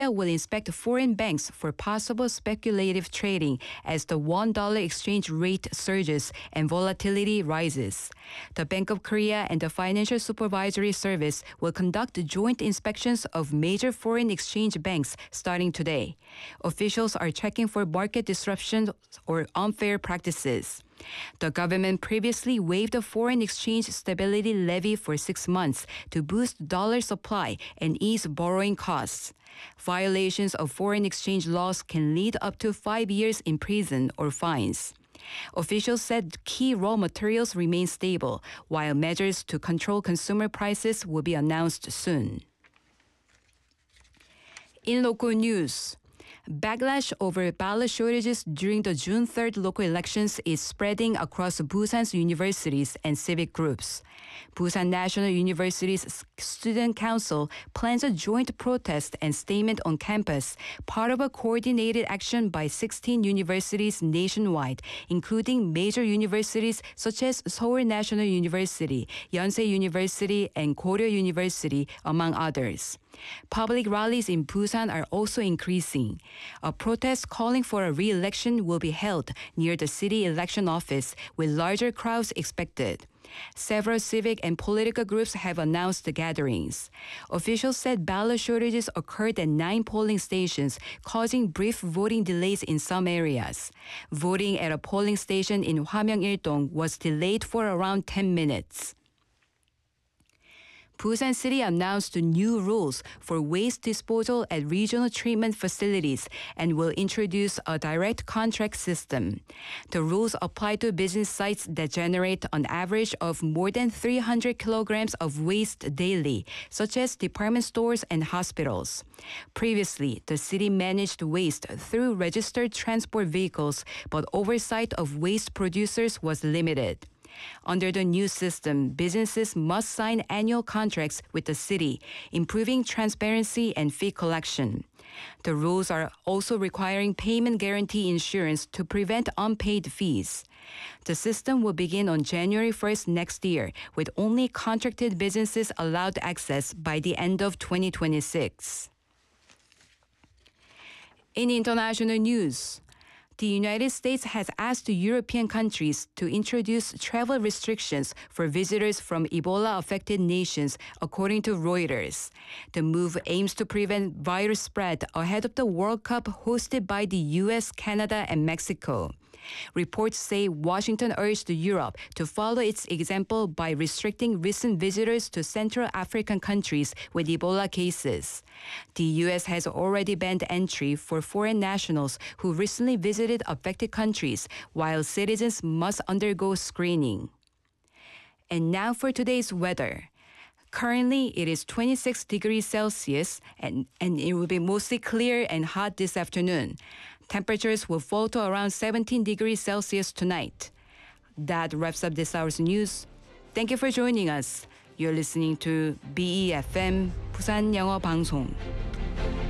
will inspect foreign banks for possible speculative trading as the $1 exchange rate surges and volatility rises. The Bank of Korea and the Financial Supervisory Service will conduct joint inspections of major foreign exchange banks starting today. Officials are checking for market disruptions or unfair practices. The government previously waived the foreign exchange stability levy for 6 months to boost dollar supply and ease borrowing costs. Violations of foreign exchange laws can lead up to 5 years in prison or fines. Officials said key raw materials remain stable, while measures to control consumer prices will be announced soon. In local news, backlash over ballot shortages during the June 3rd local elections is spreading across Busan's universities and civic groups. Busan National University's Student Council plans a joint protest and statement on campus, part of a coordinated action by 16 universities nationwide, including major universities such as Seoul National University, Yonsei University, and Koryo University, among others. Public rallies in Busan are also increasing. A protest calling for a re-election will be held near the city election office, with larger crowds expected. Several civic and political groups have announced the gatherings. Officials said ballot shortages occurred at 9 polling stations, causing brief voting delays in some areas. Voting at a polling station in Hwamyeong-il-dong was delayed for around 10 minutes. Busan City announced new rules for waste disposal at regional treatment facilities and will introduce a direct contract system. The rules apply to business sites that generate an average of more than 300 kilograms of waste daily, such as department stores and hospitals. Previously, the city managed waste through registered transport vehicles, but oversight of waste producers was limited. Under the new system, businesses must sign annual contracts with the city, improving transparency and fee collection. The rules are also requiring payment guarantee insurance to prevent unpaid fees. The system will begin on January 1st next year, with only contracted businesses allowed access by the end of 2026. In international news, the United States has asked European countries to introduce travel restrictions for visitors from Ebola-affected nations, according to Reuters. The move aims to prevent virus spread ahead of the World Cup hosted by the U.S., Canada, and Mexico. Reports say Washington urged Europe to follow its example by restricting recent visitors to Central African countries with Ebola cases. The U.S. has already banned entry for foreign nationals who recently visited affected countries, while citizens must undergo screening. And now for today's weather. Currently, it is 26 degrees Celsius, and it will be mostly clear and hot this afternoon. Temperatures will fall to around 17 degrees Celsius tonight. That wraps up this hour's news. Thank you for joining us. You're listening to BEFM Busan 영어 방송.